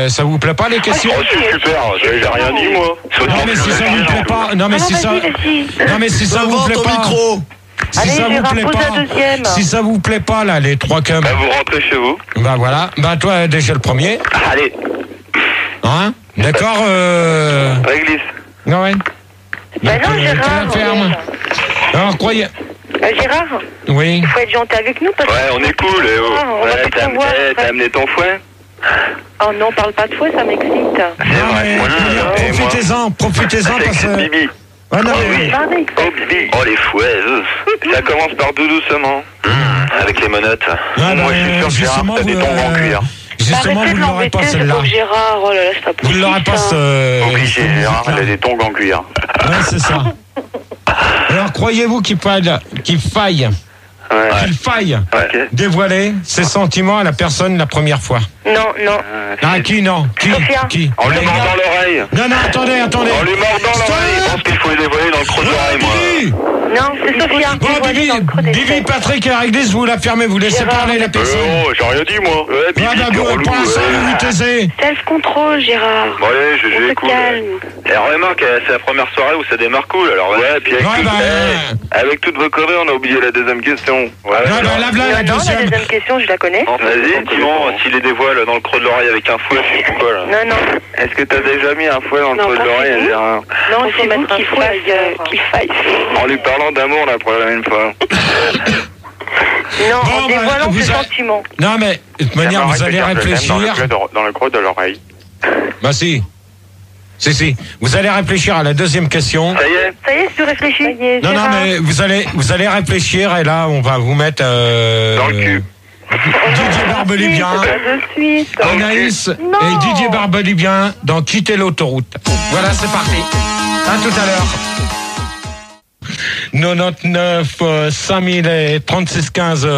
Ça vous plaît pas les questions? Oh, c'est super, j'ai rien dit moi. Non mais si ça vous plaît pas, non mais si ça, non mais si ça vous plaît pas, si allez, ça vous Gérard, plaît pose pas, la deuxième. si ça vous plaît pas là les trois cums, Bah vous rentrez chez vous. bah voilà, bah toi déjà le premier, Allez, hein, d'accord, réglisse. non ouais. Bah non, Donc, Gérard. la ferme. Alors croyez, Gérard, oui. il faut être gentil avec nous parce que... Ouais, on est cool, eh oh. On va Ouais, plus te revoir. t'as amené ton fouet? Oh non, parle pas de fouet, ça m'excite. C'est Non, vrai, mais, moi, et moi. profitez-en Avec parce que. Bibi. Ah non, Oh mais- oui. Pardon. Oh Bibi. Oh les fouets. Ça commence par tout doucement. Avec les menottes. Ah, Moi je suis sûr que Gérard, justement, t'as des vous, tombes en cuir. Justement, Arrêtez vous de ne l'aurez pas l'embêter, celle-là. ce pauvre Gérard, oh là là, c'est pas Vous possible. ne l'aurez pas ça. Obligé, Gérard, elle a des tongs en cuir. Ouais, c'est ça. Alors, croyez-vous qu'il faille Ok. dévoiler ses sentiments à la personne la première fois? Non, non. Ah, qui non? Sophia. Qui? On lui mord dans l'oreille. Non, attendez. On lui mord dans l'oreille. Je pense qu'il faut les dévoiler dans le creux de l'oreille, moi. Bibi. Non, c'est Sophia. Bon, Bibi, Patrick et Réglisse, vous la fermez, vous laissez Gérard. parler la personne. Oh, j'ai rien dit, moi. Ouais, Bibi, Ah, bah, t'es vous, relou. pour l'instant, vous vous taisez. Self-control, Gérard. Bon, allez, je On se j'écoute. calme. Et remarque, c'est la première soirée où ça démarre cool, alors ouais, puis avec, Ouais, avec toutes vos conneries, on a oublié la deuxième question. Ouais, Non, bah, lave-la, la Non, la deuxième. deuxième question, je la connais. Vas-y, Timon, s'il les dévoile dans le creux de l'oreille avec un fouet, je sais pas là. Non, non. Est-ce que t'as déjà mis un fouet dans le Non, creux de pas l'oreille, du tout. Gérard? Non, il faut mettre un fouet qu'il faille. En lui parlant d'amour la première fois. Non, Bon, en bah, dévoilant vous ses a- sentiments. Non, mais de toute manière, vous allez réfléchir. Dans le creux de l'oreille. Bah si. Si. Vous allez réfléchir à la deuxième question. Ça y est? Ça y est, tu réfléchis. Non, mais vous allez réfléchir et là, on va vous mettre Dans le cul. Didier Barbelivien, De suite. Anaïs Non. et Didier Barbelivien dans Quitter l'autoroute. Voilà, c'est parti. À tout à l'heure. 99 5000 et 36 15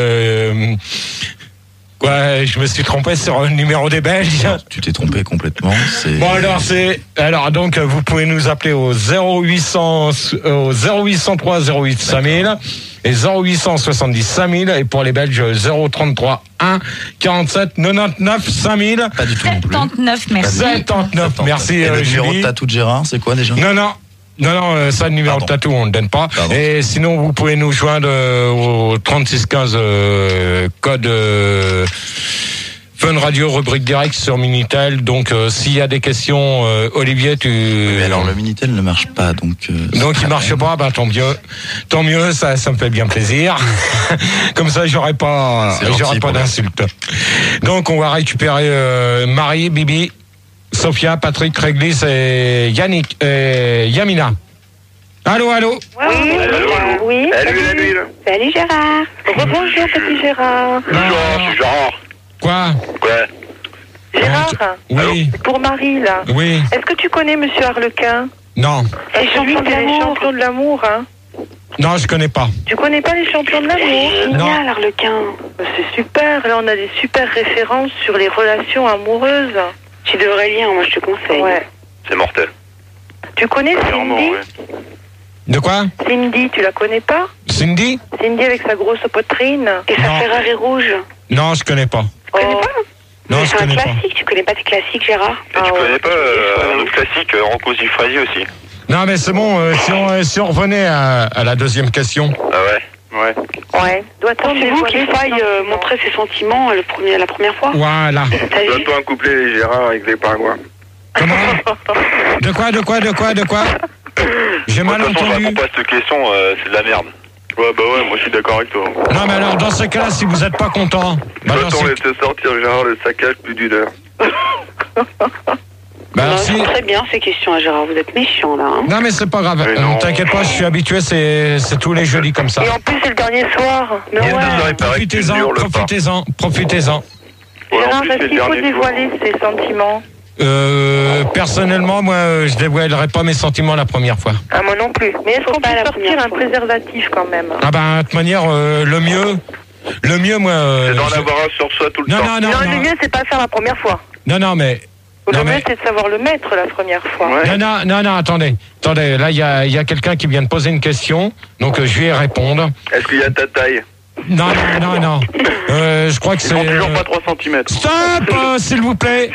quoi, je me suis trompé sur le numéro des Belges. Tu t'es trompé complètement. Bon alors donc vous pouvez nous appeler au 0800 au 0803 08 5000 et 0870 5000 et pour les Belges 033 1 47 99 5000. Pas du tout non plus. 79, merci. 79, merci Et le numéro Julie. de tatou de Gérard, c'est quoi déjà? Non, ça le numéro Pardon. de tatou on ne donne pas. Pardon. Et sinon vous pouvez nous joindre au 3615 code Fun Radio rubrique direct sur Minitel. Donc s'il y a des questions, Olivier, Mais alors le Minitel ne marche pas, donc. il marche pas, bah tant mieux, ça me fait bien plaisir. Comme ça j'aurai pas C'est gentil pour d'insultes. Donc on va récupérer Marie, Bibi, Sophia, Patrick, Réglisse et Yannick et Yamina. Allô. Oui. Salut la nuit là. Salut Gérard. Rebonjour petit Gérard. Bonjour, c'est Gérard. Quoi? Gérard, Oui. pour Marie là. Oui. Est-ce que tu connais Monsieur Harlequin? Non. C'est celui qui est les champions de l'amour, hein. Non, je connais pas. Tu connais pas les champions de l'amour? Non. Harlequin. C'est super. Là, on a des super références sur les relations amoureuses. Tu devrais lire, moi je te conseille. Ouais. C'est mortel. Tu connais Clairement, Cindy? ouais. De quoi? Cindy, tu la connais pas? Cindy? Cindy avec sa grosse poitrine et sa Non. Ferrari rouge. Non, je connais pas. Tu connais pas? Non, je connais pas. Tu connais pas tes classiques, Gérard? Et tu connais pas un autre classique, Rocco Siffredi aussi? Non, mais c'est bon, si on revenait à la deuxième question. Ah ouais? Ouais. Ouais. Doit-on Pensez-vous qu'il faille montrer ses sentiments la première fois? Voilà. Doit-on un couplet les Gérard avec les pingouins? Comment? De quoi? J'ai mal De toute façon, je entendu. réponds pas à cette question, c'est de la merde. Ouais, bah ouais, moi je suis d'accord avec toi. Non, mais alors, dans ce cas-là, si vous êtes pas content, bah, dans Doit-on ce... laisser sortir Gérard le saccage plus d'une heure? bah, Non, si... c'est très bien ces questions à Gérard, vous êtes méchant là. Hein. Non, mais c'est pas grave. Mais non. T'inquiète pas, je suis habitué, c'est tous les jeudis comme ça. Et en plus, c'est le dernier soir. Mais Il y a ouais. deux heures, il paraît que tu Profitez-en. hurles pas. Ouais, en Gérard, plus, est-ce c'est qu'il le faut dernier dévoiler ses sentiments? Personnellement, moi, je dévoilerai pas mes sentiments la première fois. Ah, moi non plus. Mais est-ce qu'on peut pas la sortir première un fois. préservatif quand même? Ah ben, de toute manière, le mieux, moi... C'est d'en avoir un sur soi tout le temps. Non, le mieux, c'est pas faire la première fois. Non, mais... Le Non, mieux, mais- c'est de savoir le mettre la première fois. Ouais. Non, attendez, là, il y a quelqu'un qui vient de poser une question, donc je vais y répondre. Est-ce qu'il y a ta taille? Non. Je crois que Ils c'est... font toujours pas 3 cm. Stop, s'il vous plaît.